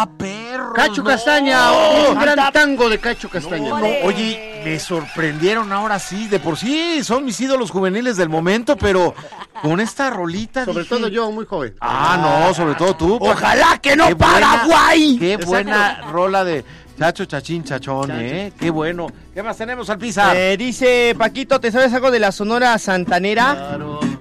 ¡Ah, perro! Cacho Castaña, un gran tango de Cacho Castaña. No, oye, me sorprendieron ahora sí. De por sí son mis ídolos juveniles del momento, pero con esta rolita Sobre todo yo, muy joven. no, sobre todo tú. ¡Ojalá que no, Paraguay! Qué buena rola de Chacho Chachín Chachón, qué bueno. ¿Qué más tenemos, Alpiza? Dice Paquito, ¿te sabes algo de la Sonora Santanera? Claro.